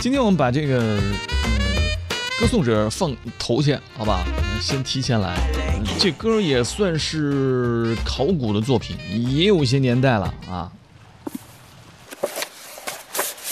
今天我们把这个歌颂者放头前，好吧，先提前来。这歌也算是考古的作品，也有一些年代了啊。